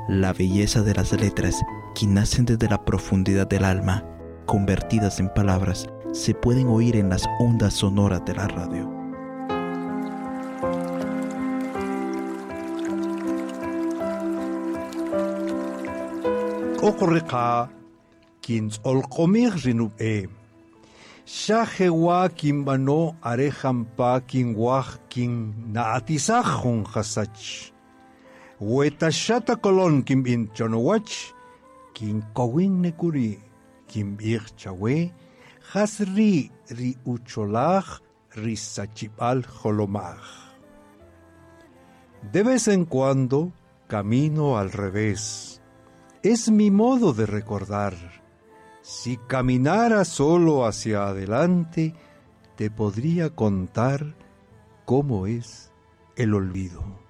La belleza de las letras, que nacen desde la profundidad del alma, convertidas en palabras, se pueden oír en las ondas sonoras de la radio. Okoreka kins olkomir rinube. Shahewa kimbano arejampa kinwah kin naatisahun hasach. Wetashata kolon kim in chonowach kin kowin nekuri kim chawe hasri ri ucholach risachipal holomach. De vez en cuando camino al revés. Es mi modo de recordar. Si caminara solo hacia adelante, te podría contar cómo es el olvido.